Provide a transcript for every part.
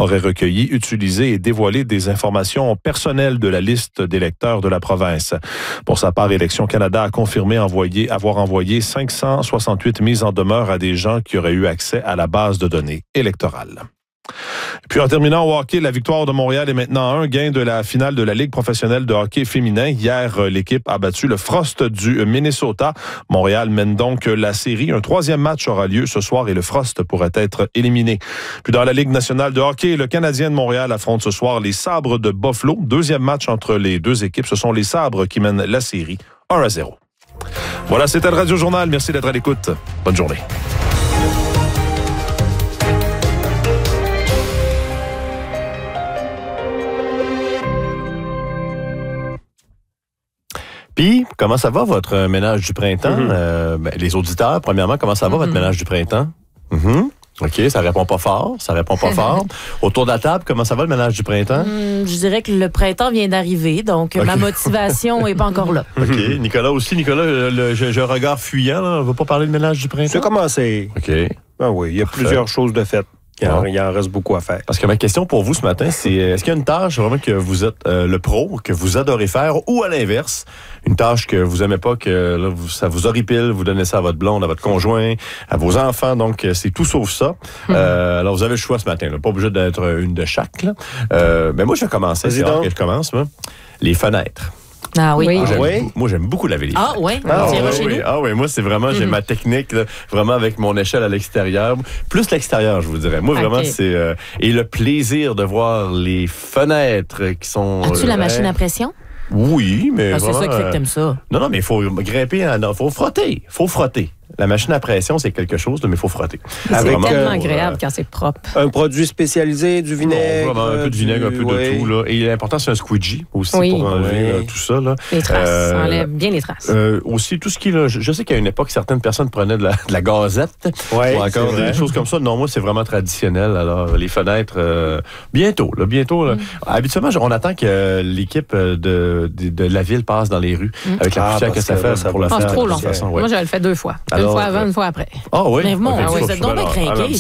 aurait recueilli, utilisé et dévoilé des informations personnelles de la liste d'électeurs de la province. Pour sa part, Élections Canada a confirmé avoir envoyé 568 mises en demeure à des gens qui auraient eu accès à la base de données électorale. Puis en terminant au hockey, la victoire de Montréal est maintenant à un gain de la finale de la Ligue professionnelle de hockey féminin. Hier, l'équipe a battu le Frost du Minnesota. Montréal mène donc la série. Un troisième match aura lieu ce soir et le Frost pourrait être éliminé. Puis dans la Ligue nationale de hockey, le Canadien de Montréal affronte ce soir les Sabres de Buffalo. Deuxième match entre les deux équipes. Ce sont les Sabres qui mènent la série 1-0. Voilà, c'était le Radio Journal. Merci d'être à l'écoute. Bonne journée. Puis, comment ça va votre ménage du printemps? Les auditeurs, premièrement, comment ça va votre ménage du printemps? OK, ça répond pas fort, Autour de la table, comment ça va le ménage du printemps? Je dirais que le printemps vient d'arriver, donc ma motivation n'est pas encore là. OK, Nicolas aussi. Nicolas, j'ai un regard fuyant, là. On ne va pas parler de ménage du printemps? Je vais commencer. OK. Ah oui, il y a plusieurs choses de faites. Il en reste beaucoup à faire. Parce que ma question pour vous ce matin, c'est est-ce qu'il y a une tâche vraiment que vous êtes le pro, que vous adorez faire, ou à l'inverse, une tâche que vous aimez pas, que là, ça vous horripile, vous donnez ça à votre blonde, à votre conjoint, à vos enfants, donc c'est tout sauf ça. Alors vous avez le choix ce matin, là, pas obligé d'être une de chaque. Là. Mais moi je vais commencer, c'est rare que je commence. Moi. Les fenêtres. Ah oui. Moi, j'aime beaucoup laver les fenêtres. Ah oui? Moi, c'est vraiment, j'ai ma technique, là, vraiment avec mon échelle à l'extérieur. Plus l'extérieur, je vous dirais. Moi, vraiment, c'est... et le plaisir de voir les fenêtres qui sont... As-tu la machine à pression? Oui, mais c'est ça qui fait que t'aimes ça. Non, mais il faut grimper, il faut frotter. La machine à pression, c'est quelque chose, mais il faut frotter. C'est tellement agréable quand c'est propre. Un produit spécialisé, du vinaigre. Un peu de vinaigre, un peu de tout. Là. Et l'important, c'est un squeegee aussi pour enlever tout ça. Là. Les traces, ça enlève bien les traces. Aussi, tout ce qui est... Je sais qu'à une époque, certaines personnes prenaient de la gazette ou encore des choses comme ça. Non, moi, c'est vraiment traditionnel. Alors, les fenêtres, bientôt. Habituellement, on attend que l'équipe de la ville passe dans les rues avec la poussière que ça fait pour la faire. C'est trop long. Moi, je le fais 2 fois. Une fois avant, une fois après. Ah oui? Mais bon, vous êtes donc bien craqués.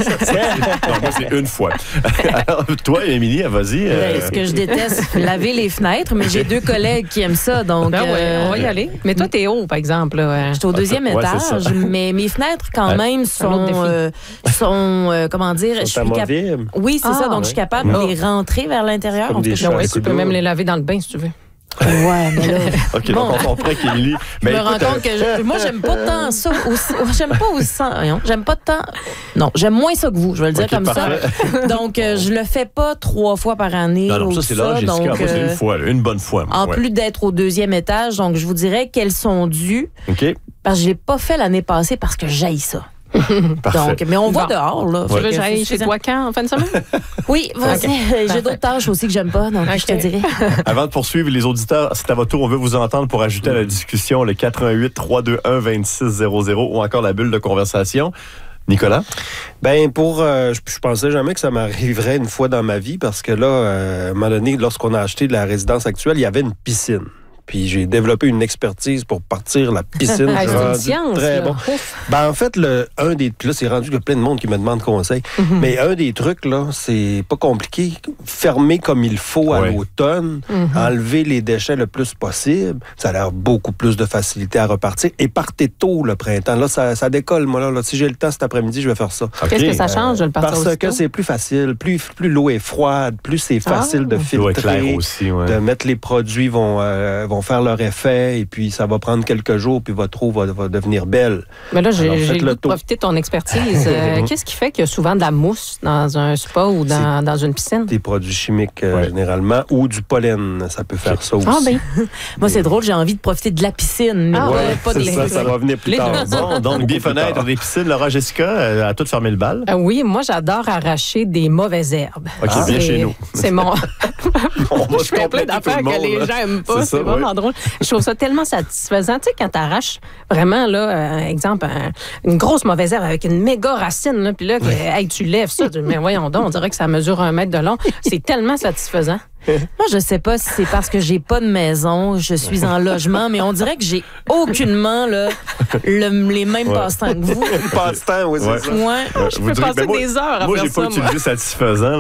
Moi, c'est une fois. Alors, toi, Émilie, vas-y. Ce que je déteste, laver les fenêtres, mais j'ai 2 collègues qui aiment ça, donc... on va y aller. Mais toi, t'es haut, par exemple. Je suis au 2e étage, mais mes fenêtres, quand même, sont comment dire... amovibles. Oui, c'est ça, donc je suis capable de les rentrer vers l'intérieur. Tu peux même les laver dans le bain, si tu veux. Ouais, mais là... OK, donc on comprend qu'Émilie... Je me rends compte que moi, j'aime pas tant ça. J'aime pas tant... Non, j'aime moins ça que vous, je vais le dire comme ça. Donc, je le fais pas 3 fois par année. Non, ça, c'est là, Jessica. Moi, c'est une fois, une bonne fois. En plus d'être au 2e étage, donc je vous dirais qu'elles sont dues. OK. Parce que je l'ai pas fait l'année passée parce que j'haïs ça. Donc, mais on va dehors, là. Tu veux que j'aille chez toi quand, en fin de semaine? Oui, vas-y. J'ai d'autres tâches aussi que j'aime pas, donc je te dirai. Avant de poursuivre, les auditeurs, c'est à votre tour, on veut vous entendre pour ajouter à la discussion le 88-321-2600 ou encore la bulle de conversation. Nicolas? Je pensais jamais que ça m'arriverait une fois dans ma vie parce que là, à un moment donné, lorsqu'on a acheté la résidence actuelle, il y avait une piscine. Puis j'ai développé une expertise pour partir la piscine. C'est une science. Très bon. En fait, un des... Là, c'est rendu qu'il y a plein de monde qui me demande conseil. Mais un des trucs, là, c'est pas compliqué. Fermer comme il faut à l'automne, enlever les déchets le plus possible, ça a l'air beaucoup plus de facilité à repartir. Et partez tôt le printemps. Là, ça décolle, moi. Là, si j'ai le temps cet après-midi, je vais faire ça. Okay. Qu'est-ce que ça change de le partir Parce que c'est plus facile. Plus l'eau est froide, plus c'est facile de filtrer. L'eau est claire aussi, de mettre les produits vont faire leur effet et puis ça va prendre quelques jours puis votre eau va devenir belle. Mais là, j'ai le goût de profiter de ton expertise. Qu'est-ce qui fait qu'il y a souvent de la mousse dans un spa ou dans une piscine? Des produits chimiques généralement ou du pollen. Ça peut faire ça aussi. Moi, c'est drôle, j'ai envie de profiter de la piscine. Mais pas des ça va venir plus tard. Bon, donc, des fenêtres, des piscines. Laura, Jessica, à tout fermer le bal. Oui, moi, j'adore arracher des mauvaises herbes. OK, viens chez nous. C'est mon... Je fais plein d'affaires que les gens n'aiment pas. C'est vraiment drôle. Je trouve ça tellement satisfaisant. Tu sais, quand tu arraches vraiment, là, exemple, une grosse mauvaise herbe avec une méga racine, là, puis là, tu lèves ça, mais voyons donc, on dirait que ça mesure 1 mètre de long. C'est tellement satisfaisant. Moi, je sais pas si c'est parce que j'ai pas de maison, je suis en logement, mais on dirait que j'ai aucunement les mêmes passe-temps que vous. Passe-temps, oui, c'est ça. Ouais. Je peux passer des heures à faire ça. Moi, j'ai pas utilisé satisfaisant.